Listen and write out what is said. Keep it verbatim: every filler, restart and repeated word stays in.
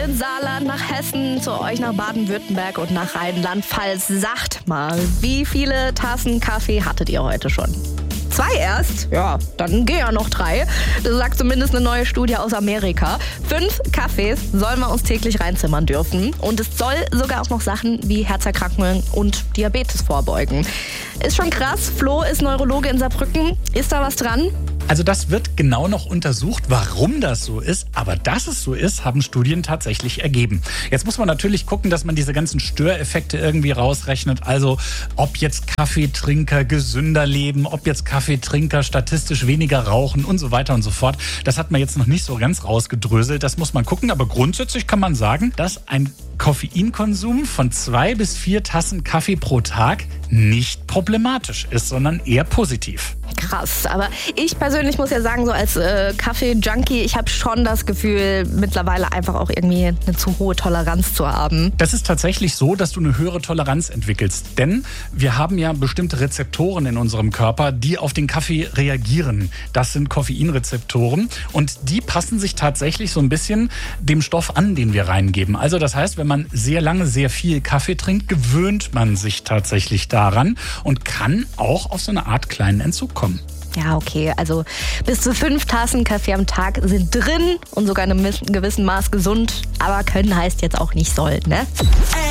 In Saarland, nach Hessen, zu euch nach Baden-Württemberg und nach Rheinland-Pfalz. Sagt mal, wie viele Tassen Kaffee hattet ihr heute schon? Zwei erst? Ja, dann geh ja noch drei. Das sagt zumindest eine neue Studie aus Amerika. Fünf Kaffees sollen wir uns täglich reinzimmern dürfen. Und es soll sogar auch noch Sachen wie Herzerkrankungen und Diabetes vorbeugen. Ist schon krass. Flo ist Neurologe in Saarbrücken. Ist da was dran? Also das wird genau noch untersucht, warum das so ist. Aber dass es so ist, haben Studien tatsächlich ergeben. Jetzt muss man natürlich gucken, dass man diese ganzen Störeffekte irgendwie rausrechnet. Also ob jetzt Kaffeetrinker gesünder leben, ob jetzt Kaffeetrinker statistisch weniger rauchen und so weiter und so fort. Das hat man jetzt noch nicht so ganz rausgedröselt. Das muss man gucken. Aber grundsätzlich kann man sagen, dass ein Koffeinkonsum von zwei bis vier Tassen Kaffee pro Tag nicht problematisch ist, sondern eher positiv. Krass, aber ich persönlich muss ja sagen, so als äh, Kaffee-Junkie, ich habe schon das Gefühl, mittlerweile einfach auch irgendwie eine zu hohe Toleranz zu haben. Das ist tatsächlich so, dass du eine höhere Toleranz entwickelst. Denn wir haben ja bestimmte Rezeptoren in unserem Körper, die auf den Kaffee reagieren. Das sind Koffeinrezeptoren und die passen sich tatsächlich so ein bisschen dem Stoff an, den wir reingeben. Also das heißt, wenn man sehr lange sehr viel Kaffee trinkt, gewöhnt man sich tatsächlich daran und kann auch auf so eine Art kleinen Entzug kommen. Ja, okay, also bis zu fünf Tassen Kaffee am Tag sind drin und sogar in einem gewissen Maß gesund, aber können heißt jetzt auch nicht sollen, ne?